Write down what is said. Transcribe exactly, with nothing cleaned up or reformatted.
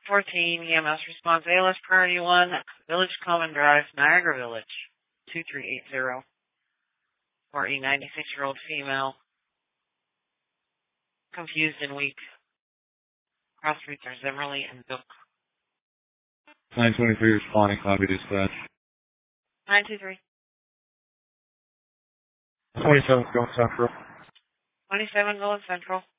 fourteen, E M S response, A L S priority one, Village Common Drive, Niagara Village, two three eight zero. For a ninety-six-year-old female, confused and weak. Cross streets are Zimmerly and Bilk. nine twenty-three responding, copy dispatch. nine two three. twenty-seven going central. twenty-seven going central.